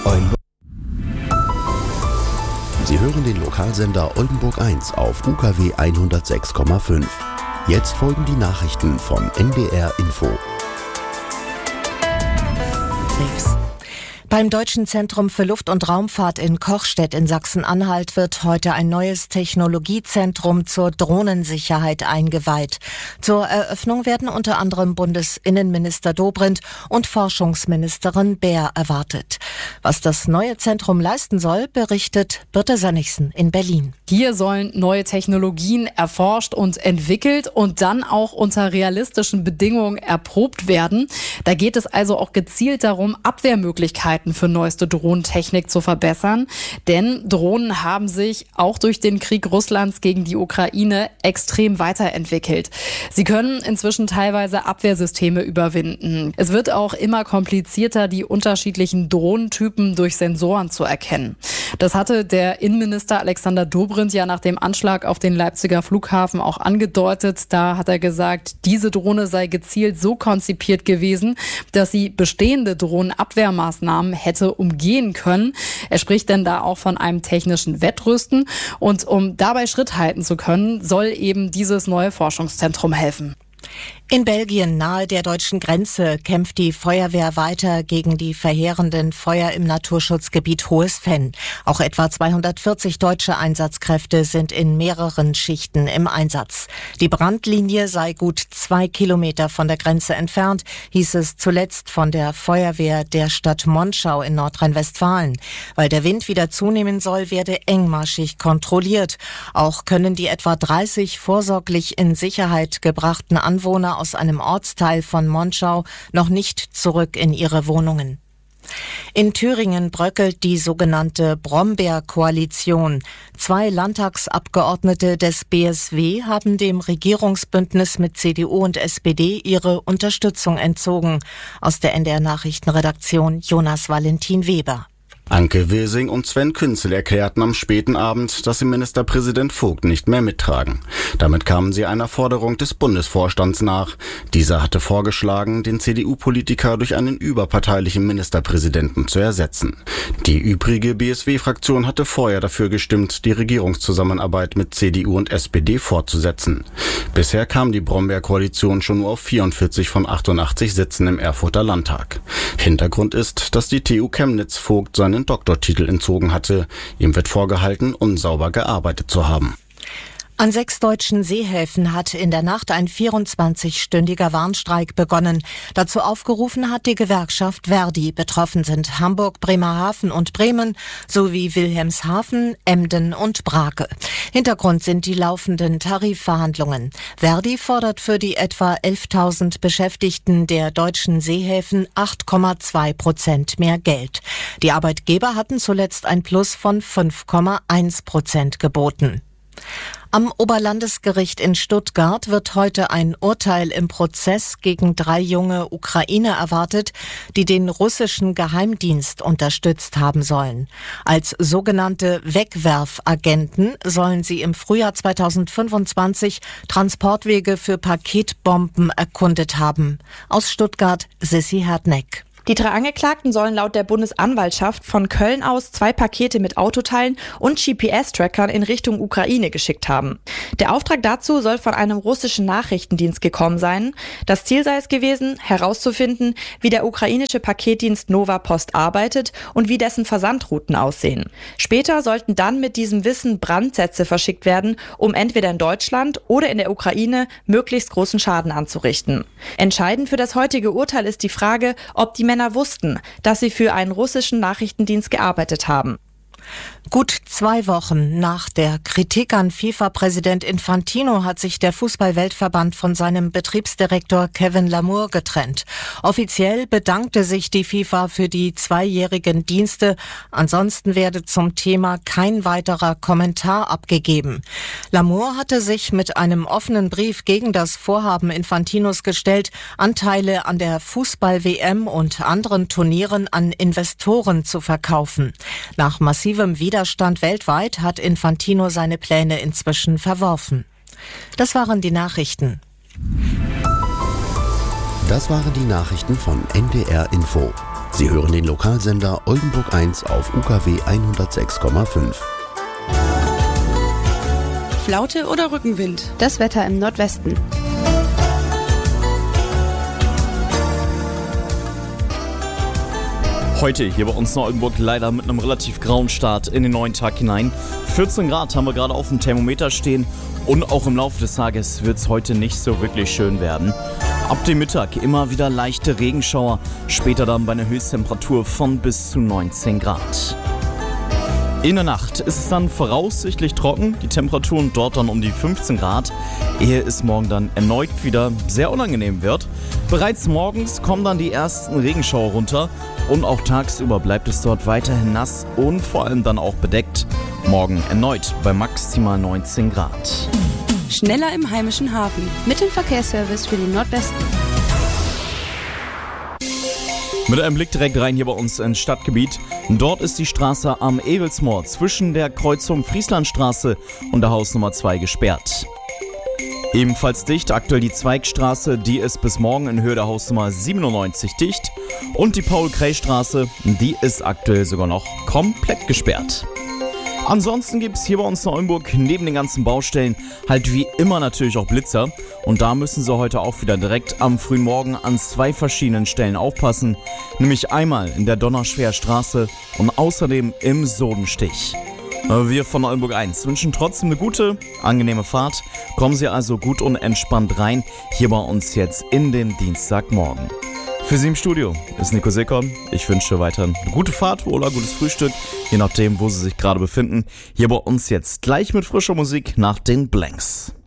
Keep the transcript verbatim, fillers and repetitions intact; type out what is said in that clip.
Sie hören den Lokalsender Oldenburg eins auf U K W hundertsechs Komma fünf. Jetzt folgen die Nachrichten von N D R Info. Beim Deutschen Zentrum für Luft- und Raumfahrt in Kochstedt in Sachsen-Anhalt wird heute ein neues Technologiezentrum zur Drohnensicherheit eingeweiht. Zur Eröffnung werden unter anderem Bundesinnenminister Dobrindt und Forschungsministerin Baer erwartet. Was das neue Zentrum leisten soll, berichtet Birte Sönnigsen in Berlin. Hier sollen neue Technologien erforscht und entwickelt und dann auch unter realistischen Bedingungen erprobt werden. Da geht es also auch gezielt darum, Abwehrmöglichkeiten für neueste Drohnentechnik zu verbessern. Denn Drohnen haben sich auch durch den Krieg Russlands gegen die Ukraine extrem weiterentwickelt. Sie können inzwischen teilweise Abwehrsysteme überwinden. Es wird auch immer komplizierter, die unterschiedlichen Drohnentypen durch Sensoren zu erkennen. Das hatte der Innenminister Alexander Dobrindt ja nach dem Anschlag auf den Leipziger Flughafen auch angedeutet. Da hat er gesagt, diese Drohne sei gezielt so konzipiert gewesen, dass sie bestehende Drohnenabwehrmaßnahmen hätte umgehen können. Er spricht denn da auch von einem technischen Wettrüsten. Und um dabei Schritt halten zu können, soll eben dieses neue Forschungszentrum helfen. In Belgien nahe der deutschen Grenze kämpft die Feuerwehr weiter gegen die verheerenden Feuer im Naturschutzgebiet Hohes Venn. Auch etwa zweihundertvierzig deutsche Einsatzkräfte sind in mehreren Schichten im Einsatz. Die Brandlinie sei gut zwei Kilometer von der Grenze entfernt, hieß es zuletzt von der Feuerwehr der Stadt Monschau in Nordrhein-Westfalen. Weil der Wind wieder zunehmen soll, werde engmaschig kontrolliert. Auch können die etwa dreißig vorsorglich in Sicherheit gebrachten Anwohner aus einem Ortsteil von Monschau noch nicht zurück in ihre Wohnungen. In Thüringen bröckelt die sogenannte Brombeer-Koalition. Zwei Landtagsabgeordnete des B S W haben dem Regierungsbündnis mit C D U und S P D ihre Unterstützung entzogen. Aus der N D R-Nachrichtenredaktion Jonas Valentin Weber. Anke Wilsing und Sven Künzel erklärten am späten Abend, dass sie Ministerpräsident Vogt nicht mehr mittragen. Damit kamen sie einer Forderung des Bundesvorstands nach. Dieser hatte vorgeschlagen, den C D U-Politiker durch einen überparteilichen Ministerpräsidenten zu ersetzen. Die übrige B S W-Fraktion hatte vorher dafür gestimmt, die Regierungszusammenarbeit mit C D U und S P D fortzusetzen. Bisher kam die Brombeer-Koalition schon nur auf vierundvierzig von achtundachtzig Sitzen im Erfurter Landtag. Hintergrund ist, dass die T U Chemnitz Vogt seinen Doktortitel entzogen hatte. Ihm wird vorgehalten, unsauber gearbeitet zu haben. An sechs deutschen Seehäfen hat in der Nacht ein vierundzwanzigstündiger Warnstreik begonnen. Dazu aufgerufen hat die Gewerkschaft Verdi. Betroffen sind Hamburg, Bremerhaven und Bremen sowie Wilhelmshaven, Emden und Brake. Hintergrund sind die laufenden Tarifverhandlungen. Verdi fordert für die etwa elftausend Beschäftigten der deutschen Seehäfen acht Komma zwei Prozent mehr Geld. Die Arbeitgeber hatten zuletzt ein Plus von fünf Komma eins Prozent geboten. Am Oberlandesgericht in Stuttgart wird heute ein Urteil im Prozess gegen drei junge Ukrainer erwartet, die den russischen Geheimdienst unterstützt haben sollen. Als sogenannte Wegwerfagenten sollen sie im Frühjahr zweitausendfünfundzwanzig Transportwege für Paketbomben erkundet haben. Aus Stuttgart Sissi Hertneck. Die drei Angeklagten sollen laut der Bundesanwaltschaft von Köln aus zwei Pakete mit Autoteilen und G P S-Trackern in Richtung Ukraine geschickt haben. Der Auftrag dazu soll von einem russischen Nachrichtendienst gekommen sein. Das Ziel sei es gewesen, herauszufinden, wie der ukrainische Paketdienst Nova Post arbeitet und wie dessen Versandrouten aussehen. Später sollten dann mit diesem Wissen Brandsätze verschickt werden, um entweder in Deutschland oder in der Ukraine möglichst großen Schaden anzurichten. Entscheidend für das heutige Urteil ist die Frage, ob die Männer wussten, dass sie für einen russischen Nachrichtendienst gearbeitet haben. Gut zwei Wochen nach der Kritik an FIFA-Präsident Infantino hat sich der Fußball-Weltverband von seinem Betriebsdirektor Kevin Lamour getrennt. Offiziell bedankte sich die FIFA für die zweijährigen Dienste. Ansonsten werde zum Thema kein weiterer Kommentar abgegeben. Lamour hatte sich mit einem offenen Brief gegen das Vorhaben Infantinos gestellt, Anteile an der Fußball-W M und anderen Turnieren an Investoren zu verkaufen. Nach massivem Widerstand weltweit hat Infantino seine Pläne inzwischen verworfen. Das waren die Nachrichten. Das waren die Nachrichten von N D R Info. Sie hören den Lokalsender Oldenburg eins auf U K W hundertsechs Komma fünf. Flaute oder Rückenwind? Das Wetter im Nordwesten. Heute hier bei uns in Oldenburg leider mit einem relativ grauen Start in den neuen Tag hinein. vierzehn Grad haben wir gerade auf dem Thermometer stehen und auch im Laufe des Tages wird es heute nicht so wirklich schön werden. Ab dem Mittag immer wieder leichte Regenschauer, später dann bei einer Höchsttemperatur von bis zu neunzehn Grad. In der Nacht ist es dann voraussichtlich trocken, die Temperaturen dort dann um die fünfzehn Grad, ehe es morgen dann erneut wieder sehr unangenehm wird. Bereits morgens kommen dann die ersten Regenschauer runter und auch tagsüber bleibt es dort weiterhin nass und vor allem dann auch bedeckt. Morgen erneut bei maximal neunzehn Grad. Schneller im heimischen Hafen. Mit dem Verkehrsservice für den Nordwesten. Mit einem Blick direkt rein hier bei uns ins Stadtgebiet. Dort ist die Straße am Ewelsmoor zwischen der Kreuzung Frieslandstraße und der Hausnummer zwei gesperrt. Ebenfalls dicht aktuell die Zweigstraße, die ist bis morgen in Höhe der Hausnummer siebenundneunzig dicht. Und die Paul-Krey-Straße, die ist aktuell sogar noch komplett gesperrt. Ansonsten gibt es hier bei uns in Oldenburg neben den ganzen Baustellen halt wie immer natürlich auch Blitzer. Und da müssen Sie heute auch wieder direkt am frühen Morgen an zwei verschiedenen Stellen aufpassen. Nämlich einmal in der Donnerschwerstraße und außerdem im Sodenstich. Wir von Oldenburg eins wünschen trotzdem eine gute, angenehme Fahrt. Kommen Sie also gut und entspannt rein hier bei uns jetzt in den Dienstagmorgen. Für Sie im Studio ist Nico Seekon. Ich wünsche weiterhin eine gute Fahrt oder gutes Frühstück, je nachdem, wo Sie sich gerade befinden. Hier bei uns jetzt gleich mit frischer Musik nach den Blanks.